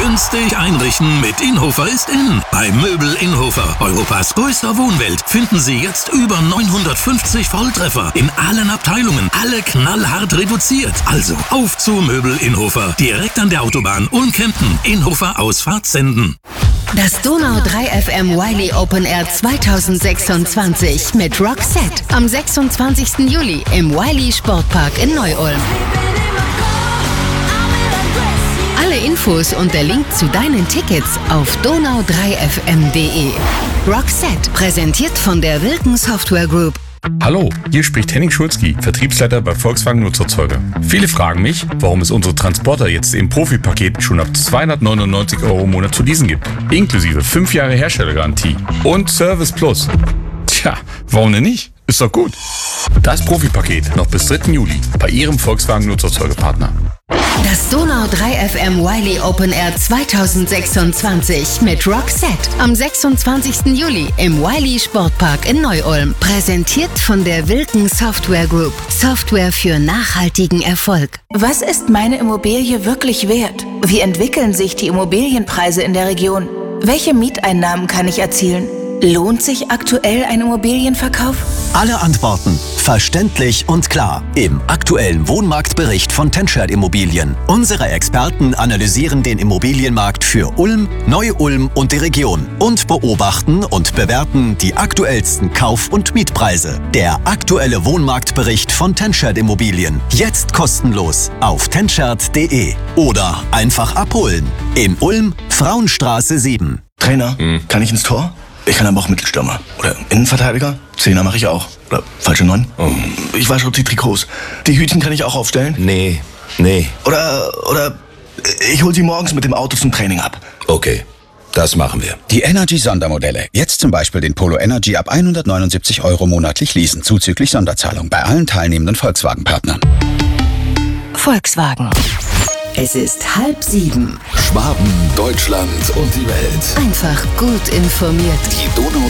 Günstig einrichten mit Inhofer ist in. Bei Möbel Inhofer, Europas größter Wohnwelt, finden Sie jetzt über 950 Volltreffer in allen Abteilungen. Alle knallhart reduziert. Also auf zu Möbel Inhofer. Direkt an der Autobahn Ulm-Kempten. Inhofer Ausfahrt Senden. Das Donau 3 FM Wiley Open Air 2026 mit Roxette am 26. Juli im Wiley Sportpark in Neu-Ulm. Alle Infos und der Link zu deinen Tickets auf donau3fm.de. Roxette, präsentiert von der Wilken Software Group. Hallo, hier spricht Henning Schulzki, Vertriebsleiter bei Volkswagen Nutzerzeuger. Viele fragen mich, warum es unsere Transporter jetzt im Profipaket schon ab 299 € im Monat zu leasen gibt. Inklusive 5 Jahre Herstellergarantie und Service Plus. Tja, warum denn nicht? Ist doch gut. Das Profipaket noch bis 3. Juli bei Ihrem Volkswagen Nutzerzeugerpartner. Das Donau 3 FM Wiley Open Air 2026 mit Roxette am 26. Juli im Wiley Sportpark in Neu-Ulm. Präsentiert von der Wilken Software Group. Software für nachhaltigen Erfolg. Was ist meine Immobilie wirklich wert? Wie entwickeln sich die Immobilienpreise in der Region? Welche Mieteinnahmen kann ich erzielen? Lohnt sich aktuell ein Immobilienverkauf? Alle Antworten verständlich und klar im aktuellen Wohnmarktbericht von Tenschert Immobilien. Unsere Experten analysieren den Immobilienmarkt für Ulm, Neu-Ulm und die Region und beobachten und bewerten die aktuellsten Kauf- und Mietpreise. Der aktuelle Wohnmarktbericht von Tenschert Immobilien. Jetzt kostenlos auf tenschert.de oder einfach abholen. In Ulm, Frauenstraße 7. Trainer, kann ich ins Tor? Ich kann aber auch Mittelstürmer. Oder Innenverteidiger. Zehner mache ich auch. Oder falsche 9. Ich wasche die Trikots. Die Hütchen kann ich auch aufstellen. Nee. Oder ich hol sie morgens mit dem Auto zum Training ab. Okay, das machen wir. Die Energy-Sondermodelle. Jetzt zum Beispiel den Polo Energy ab 179 € monatlich leasen, zuzüglich Sonderzahlung bei allen teilnehmenden Volkswagen-Partnern. Volkswagen. Es ist 6:30. Schwaben, Deutschland und die Welt. Einfach gut informiert. Die Donau